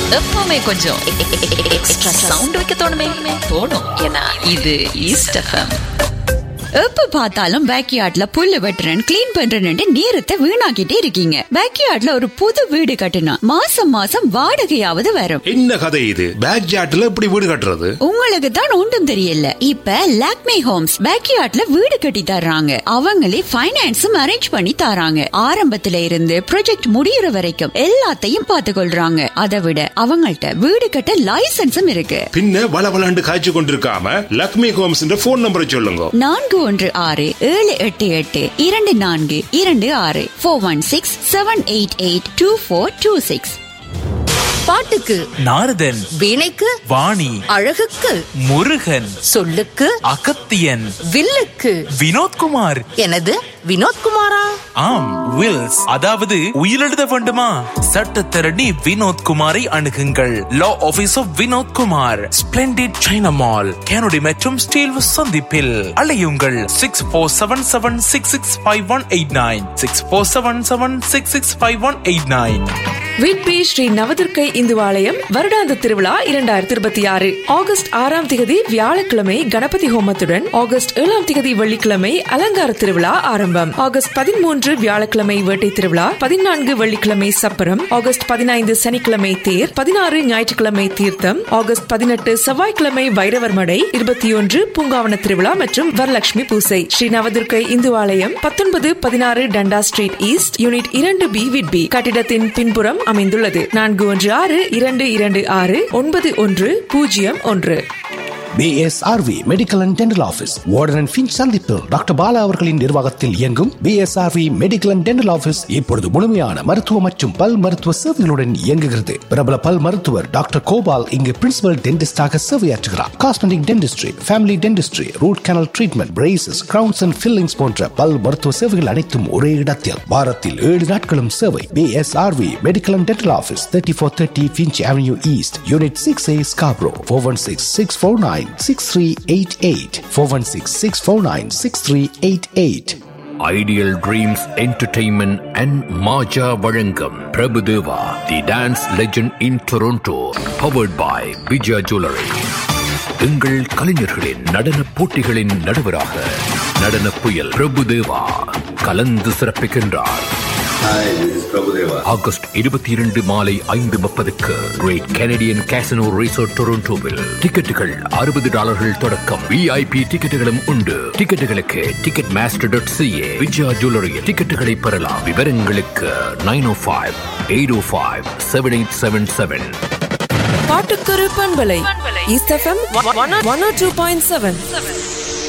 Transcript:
எப்பவுமே கொஞ்சம் extra sound வைக்க தோணுமே தோணும். ஏன்னா இது ஈஸ்ட் எஃப்எம். எப்ப பார்த்தாலும் பேக்யார்ட்ல புல்லு வெட்டுறேன் கிளீன் பண்றேன்னு நேரத்தை வீணாக்கிட்டே இருக்கீங்க. பேக்யார்ட்ல ஒரு புது வீடு கட்டினா மாசம் மாசம் வாடகையாவது வரும். என்ன கதை இது? பேக்யார்ட்ல எப்படி வீடு கட்டுறது? உங்களுக்கு தான் ஒன்றும் தெரியல. இப்ப லாக்மே ஹோம்ஸ் பேக்யார்ட்ல வீடு கட்டி தர்றாங்க. அவங்களே பைனான்ஸும் அரேஞ்ச் பண்ணி தராங்க. ஆரம்பத்துல இருந்து ப்ராஜெக்ட் முடியற வரைக்கும் எல்லாத்தையும் பார்த்து கொள்றாங்க. அதை விட அவங்கள்ட்ட வீடு கட்ட லைசன்ஸும் இருக்கு. பின்ன வளவளாண்டு காய்ச்சி கொண்டிருக்காம லாக்மே ஹோம்ஸ் போன் நம்பரை சொல்லுங்க. 4168242426 416-788-2426. பாட்டுக்கு நாரதன், வீணைக்கு வாணி, அழகுக்கு முருகன், சொல்லுக்கு அகத்தியன், வில்லுக்கு வினோத்குமார். எனது வினோத்குமாரா? ஆம், வில்ஸ், அதாவது உயிரெழுத வேண்டுமா? சட்டத்தரணி வினோத்குமாரை அணுகுங்கள். லா office of Vinodkumar, splendid China mall, கேனடி மற்றும் ஸ்டீல் சந்திப்பில். அழையுங்கள் 6477665189 6477665189. விட்பி ஸ்ரீ நவதுர்க்கை இந்து ஆலயம் வருடாந்த திருவிழா 2026 ஆகஸ்ட் 6ஆம் திகதி வியாழக்கிழமை கணபதி ஹோமத்துடன், ஆகஸ்ட் 7ஆம் திகதி வெள்ளிக்கிழமை அலங்கார திருவிழா ஆரம்பம். ஆகஸ்ட் 13 வியாழக்கிழமை வேட்டை திருவிழா, 14 வெள்ளிக்கிழமை சப்பரம், ஆகஸ்ட் 15 சனிக்கிழமை தேர், 16 ஞாயிற்றுக்கிழமை தீர்த்தம், ஆகஸ்ட் 18 செவ்வாய்க்கிழமை வைரவர் மடை, 21 பூங்காவன திருவிழா மற்றும் வரலட்சுமி பூசை. ஸ்ரீ நவதுர்க்கை இந்து ஆலயம் 1916 டண்டா street east, unit 2B, Whitby. கட்டிடத்தின் பின்புறம் அமைந்துள்ளது. 4162269101. BSRV medical and dental office, warden and Finch சந்திப்பு. டாக்டர் பாலா அவர்களின் நிர்வாகத்தில் இயங்கும் BSRV medical and dental office இப்பொழுது முழுமையான மருத்துவ மற்றும் பல் மருத்துவ சேவைகளுடன் இயங்குகிறது. பிரபல பல் மருத்துவர் டாக்டர் கோபால் இங்கு principal டென்டிஸ்டாக சேவையாற்றுகிறார். Cosmetic dentistry, family dentistry, root canal treatment, braces, crowns and fillings போன்ற பல் மருத்துவ சேவைகள் அனைத்தும் ஒரே இடத்தில். வாரத்தில் 7 நாட்களும் சேவை. BSRV medical and dental office, 3430 Finch Avenue East, Unit 6A, Scarborough. 416-649-6388 416-649-6388. Ideal dreams entertainment and Majah வழங்கும் பிரபுதேவா தி dance legend in Toronto, powered by Vijaya jewellery. எங்கள் கலைஞர்களின் நடன போட்டிகளின் நடுவராக நடன புயல் பிரபுதேவா கலந்து சிறப்பிக்கின்றார். ஆகஸ்ட் 22 மாலை 5:30 கிரேட் கெனடியன் கேசினோ ரிசார்ட் டொரண்டோவில். டிக்கெட்டுகள் $60 தொடக்கம். VIP டிக்கெட்டுகளும் உண்டு. டிக்கெட்டுகளுக்கு ticketmaster.ca, விஜயா ஜுவல்லரி டிக்கெட்டுகளை பெறலாம். விவரங்களுக்கு 905-805-7877. பாட்டுக்கொரு பண்பலை ஈஸ்ட் எஃப்எம் 102.7.